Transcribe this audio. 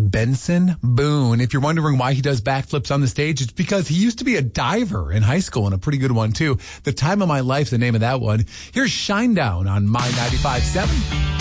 Benson Boone. If you're wondering why he does backflips on the stage, it's because he used to be a diver in high school, and a pretty good one too. The Time of My Life, the name of that one. Here's Shinedown on My 95.7.